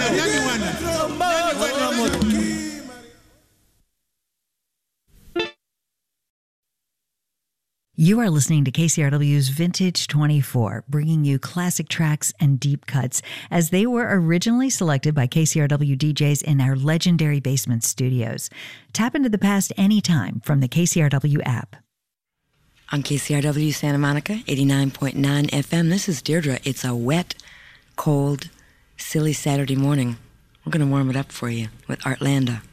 You are listening to KCRW's Vintage 24, bringing you classic tracks and deep cuts as they were originally selected by KCRW DJs in our legendary basement studios. Tap into the past anytime from the KCRW app. On KCRW Santa Monica, 89.9 FM, this is Deirdre. It's a wet, cold, silly Saturday morning. We're going to warm it up for you with Artlanda.